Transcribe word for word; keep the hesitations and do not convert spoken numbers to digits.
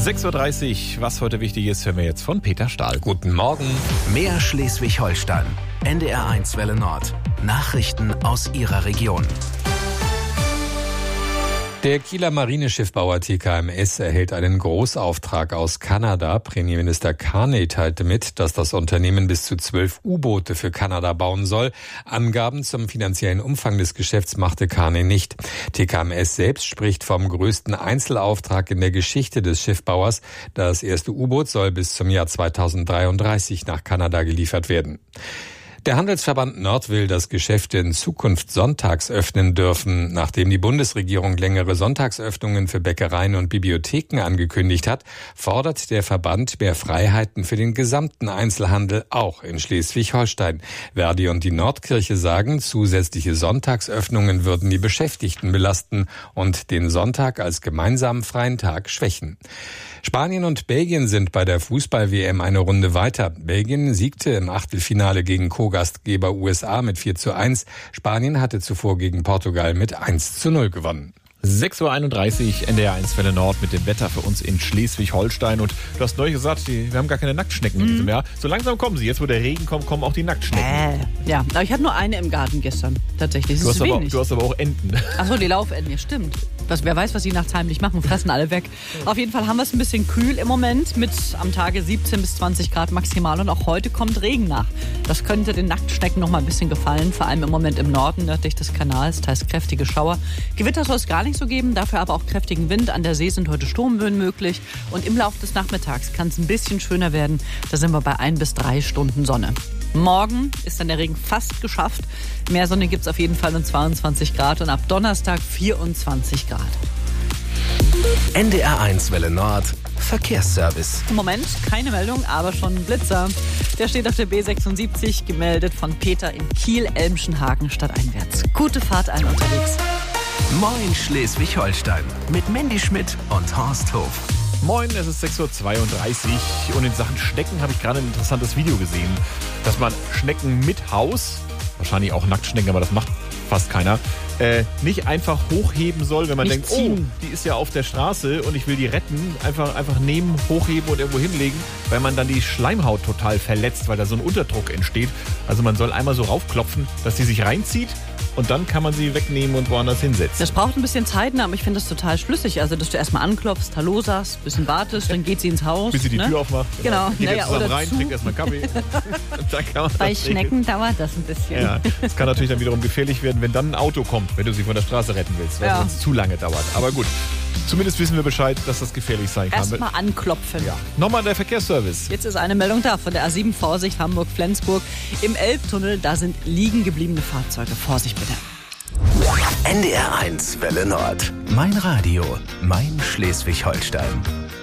sechs Uhr dreißig, was heute wichtig ist, hören wir jetzt von Peter Stahl. Guten Morgen. Mehr Schleswig-Holstein. N D R eins Welle Nord. Nachrichten aus Ihrer Region. Der Kieler Marineschiffbauer T K M S erhält einen Großauftrag aus Kanada. Premierminister Carney teilte mit, dass das Unternehmen bis zu zwölf U-Boote für Kanada bauen soll. Angaben zum finanziellen Umfang des Geschäfts machte Carney nicht. T K M S selbst spricht vom größten Einzelauftrag in der Geschichte des Schiffbauers. Das erste U-Boot soll bis zum Jahr zweitausenddreiunddreißig nach Kanada geliefert werden. Der Handelsverband Nord will, dass Geschäfte in Zukunft sonntags öffnen dürfen. Nachdem die Bundesregierung längere Sonntagsöffnungen für Bäckereien und Bibliotheken angekündigt hat, fordert der Verband mehr Freiheiten für den gesamten Einzelhandel, auch in Schleswig-Holstein. Verdi und die Nordkirche sagen, zusätzliche Sonntagsöffnungen würden die Beschäftigten belasten und den Sonntag als gemeinsamen freien Tag schwächen. Spanien und Belgien sind bei der Fußball-W M eine Runde weiter. Belgien siegte im Achtelfinale gegen Co-Gastgeber U S A mit vier zu eins. Spanien hatte zuvor gegen Portugal mit eins zu null gewonnen. sechs Uhr einunddreißig, N D R eins Welle Nord mit dem Wetter für uns in Schleswig-Holstein. Und du hast neulich gesagt, die, wir haben gar keine Nacktschnecken in diesem Jahr. So langsam kommen sie. Jetzt, wo der Regen kommt, kommen auch die Nacktschnecken. Äh, ja, aber ich hatte nur eine im Garten gestern, tatsächlich. Das Du ist hast, aber, wenig. du hast aber auch Enten. Achso, die Laufenten, ja stimmt. Was, wer weiß, was sie nachts heimlich machen, fressen alle weg. Auf jeden Fall haben wir es ein bisschen kühl im Moment mit am Tage siebzehn bis zwanzig Grad maximal und auch heute kommt Regen nach. Das könnte den Nacktschnecken noch mal ein bisschen gefallen, vor allem im Moment im Norden, nördlich des Kanals, teils kräftige Schauer. Gewitter soll es gar nicht so geben, dafür aber auch kräftigen Wind. An der See sind heute Sturmböen möglich und im Laufe des Nachmittags kann es ein bisschen schöner werden. Da sind wir bei ein bis drei Stunden Sonne. Morgen ist dann der Regen fast geschafft. Mehr Sonne gibt es auf jeden Fall und zweiundzwanzig Grad und ab Donnerstag vierundzwanzig Grad. N D R eins Welle Nord. Verkehrsservice. Im Moment keine Meldung, aber schon ein Blitzer. Der steht auf der B sechsundsiebzig, gemeldet von Peter in Kiel, Elmschenhagen stadteinwärts. Gute Fahrt allen unterwegs. Moin Schleswig-Holstein. Mit Mandy Schmidt und Horst Hof. Moin, es ist sechs Uhr zweiunddreißig und in Sachen Schnecken habe ich gerade ein interessantes Video gesehen, dass man Schnecken mit Haus, wahrscheinlich auch Nacktschnecken, aber das macht fast keiner, äh, nicht einfach hochheben soll, wenn man Nicht denkt, ziehen. oh, die ist ja auf der Straße und ich will die retten, einfach, einfach nehmen, hochheben und irgendwo hinlegen, weil man dann die Schleimhaut total verletzt, weil da so ein Unterdruck entsteht. Also man soll einmal so raufklopfen, dass sie sich reinzieht. Und dann kann man sie wegnehmen und woanders hinsetzen. Das braucht ein bisschen Zeit, aber ich finde das total schlüssig. Also, dass du erstmal anklopfst, Hallo sagst, ein bisschen wartest, dann geht sie ins Haus. Bis sie die ne? Tür aufmacht. Genau. Geht Naja, jetzt zusammen oder rein, zu. trinkt erstmal Kaffee. Und dann kann man Bei das Schnecken regeln. dauert das ein bisschen. Ja, es kann natürlich dann wiederum gefährlich werden, wenn dann ein Auto kommt, wenn du sie von der Straße retten willst, weil Ja. es zu lange dauert. Aber gut, zumindest wissen wir Bescheid, dass das gefährlich sein kann. Erstmal anklopfen. Ja. Nochmal der Verkehrsservice. Jetzt ist eine Meldung da von der A sieben Vorsicht Hamburg-Flensburg. Im Elbtunnel, da sind liegen gebliebene Fahrzeuge. Vorsicht bitte. N D R eins Welle Nord. Mein Radio. Mein Schleswig-Holstein.